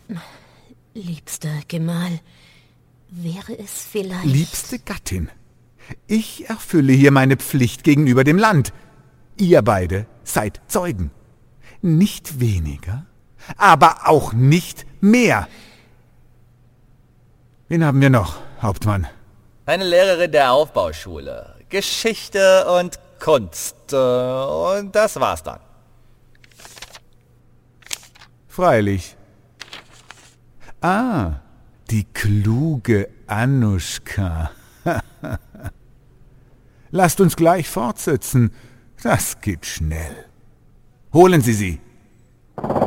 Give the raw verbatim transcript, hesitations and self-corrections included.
Liebster Gemahl, wäre es vielleicht... Liebste Gattin, ich erfülle hier meine Pflicht gegenüber dem Land. Ihr beide seid Zeugen. Nicht weniger, aber auch nicht mehr. Wen haben wir noch, Hauptmann? Eine Lehrerin der Aufbauschule. Geschichte und Kunst. Und das war's dann. Freilich. Ah, die kluge Annuschka. Lasst uns gleich fortsetzen. Das geht schnell. Holen Sie sie.